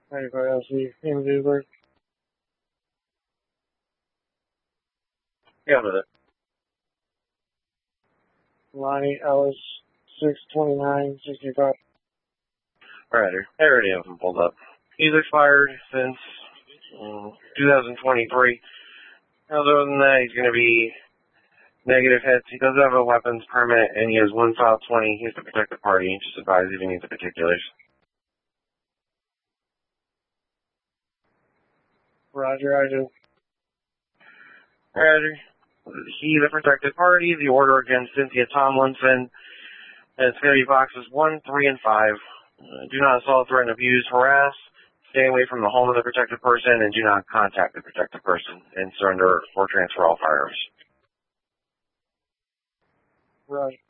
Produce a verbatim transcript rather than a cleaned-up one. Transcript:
ninety-five L C, Ian Zuber. Yeah, with it. Lonnie Ellis, six twenty-nine sixty-five. Alright, I already have him pulled up. He's expired since um, two thousand twenty-three. Other than that, he's going to be negative hits. He does have a weapons permit, and he has one file twenty. He's the protected party. Just advise if he needs the particulars. Roger, I do. Roger. He, the protected party, the order against Cynthia Tomlinson. And it's going to be boxes one, three, and five. Uh, do not assault, threaten, abuse, harass. Stay away from the home of the protected person, and do not contact the protected person. And surrender or transfer all firearms. Roger.